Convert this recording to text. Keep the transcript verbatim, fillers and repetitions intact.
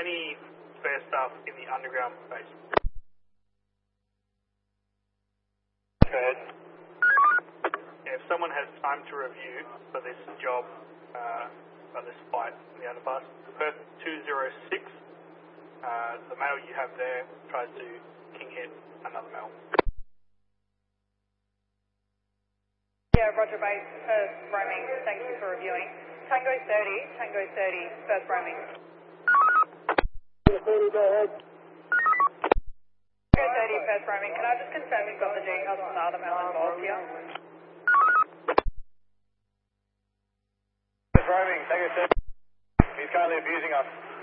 any spare staff in the underground base? Go ahead. Yeah, if someone has time to review for this job, uh, for this fight in the underpass, Perth two zero six, uh, the male you have there tries to king hit another male. Yeah, Roger Base, Perth roaming, thank you for reviewing. Tango thirty, Tango thirty, Perth roaming. thirty, go ahead. Tango thirty, Perth roaming. Can I just confirm you've got the details from the other male involved here? Perth roaming, Tango thirty. He's currently abusing us.